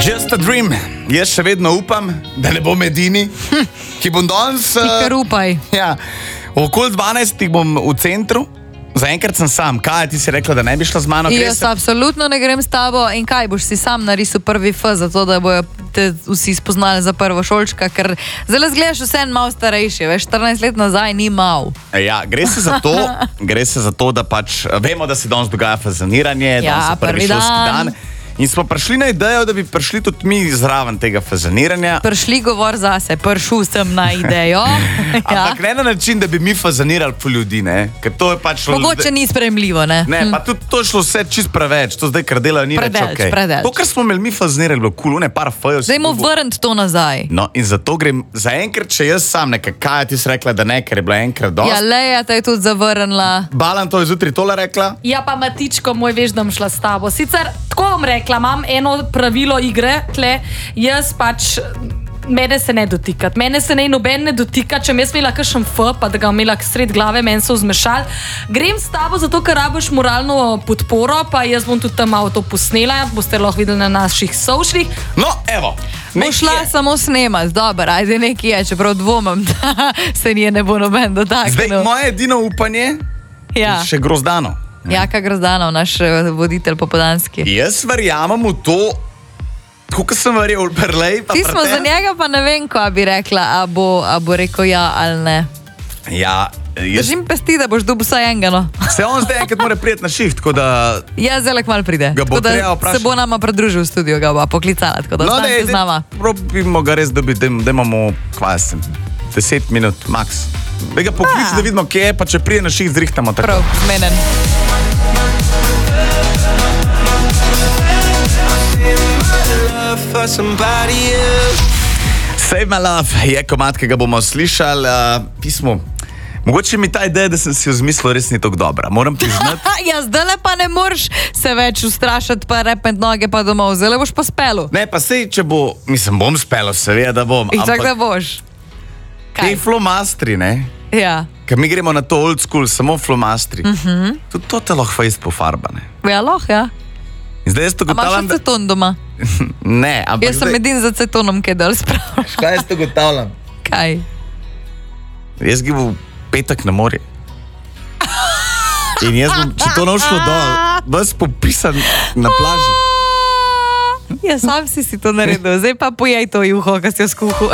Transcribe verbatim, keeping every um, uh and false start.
Just a dream. Jaz še vedno upam, da ne bom edini, hm. ki bom danes... Ti kar upaj. Ja, okoli dvanajstih bom v centru. Zaenkrat sem sam. Kaj, ti si rekla, da ne bi šla z mano? Jaz absolutno ne grem s tabo. In kaj, boš si sam narisal prvi F, zato da bojo te vsi spoznali za prvo šolčka, ker zdaj zgledaš vse en malo starejši, veš, štirinajst let nazaj ni mal. Ja, gre se za to, gre se za to, da pač vemo, da se danes dogaja fazaniranje, ja, danes je prvi, prvi šolski dan. In smo prišli na idejo, da bi prišli tudi mi zraven tega fazaniranja. Prišli govor zase, prišel sem na idejo. Ja. Ampak ne na način, da bi mi fazanirali po ljudi, ne? Ker to je pač šlo... Mogoče ni sprejemljivo, ne? Ne, pa tudi to je šlo vse čist preveč. To zdaj, kar delajo, ni predelč, več okej. Predelč. To, kar smo imeli mi fazanirali, bilo kul, ne, par fajo. Zdaj mu vrniti to nazaj. No, in zato grem zaenkrat, če jaz sam nekaj, kaj ti si rekla, da ne, ker je bila enkrat dost. Ja, Leja te je tudi zavrnila. Balan to je zjutraj tole rekla. Ja, pa Matičko, moj, veš, da bom šla s tabo. Sicer, tako bom rekla, imam eno pravilo igre, tle, jaz pač, mene se ne dotikati. Mene se ne noben ne dotika, če mi jaz imela kakšen F, pa da ga imela sred glave, meni so vzmešali. Grem s tabo, zato ker rabiš moralno podporo, pa jaz bom tudi tam malo to posnela, boste lahko videli na naših socialih. No, evo. Bo šla samo snemati, dobro, ajde nekaj je, čeprav dvomim, da se nje ne bo noben dotaknil. Zdaj, moje edino upanje ja. še Grozdano. Jaka Grozdanov, naš voditelj popodanski. Jaz verjamem v to, tako kot sem verjel v Perlej. Ti smo za njega pa ne vem, ko bi rekla, a bo, a bo rekel ja ali ne. Ja, jaz... Držim pesti, da boš dobil vsaj enega, no. Se on zdaj enkrat mora prijeti na šift, tako da... Ja, zdaj malo pride. Ga bo treba vprašati. Se bo nama pridružil v studio, ga bo poklicala, tako da no, ostanite z nama. Probimo ga res dobiti, da imamo, kva sem, deset minut, max. Da ga pokliči, da vidimo, kje je, pa če prije na šiht zrihtamo tako. Prav, zmenen. Save my love je komad, ki ga bomo slišali. Uh, pismo. Mogoče mi ta ideja, da sem si jo zmislil, res ni tako dobra. Moram priznati. Ja, zdaj pa ne moreš se več ustrašati, pa repent noge pa domov. Zdaj boš pa spelu. Ne, pa sej, če bo, mislim, bom spelo, seveda, da bom. In čak, da boš. Kaj? Te flomastri, ne? Ja. Ker mi gremo na to old school, samo flomastri. Uh-huh. Tudi to te lahko fejst pofarbane. Ja, lahko, ja. In zdaj jaz to gotavljam, da... A imaš aceton doma? Ne, ampak jaz sem zdaj... edin z acetonom, kaj dal spravljaš. Kaj jaz to gotavljam? Kaj? Jaz gi v petek na morje. In jaz bom, če to ne šlo dol, vas popisan na plaži. Ja, sam si si to naredil. Zdaj pa pojej to juho, ki si jo skuhal.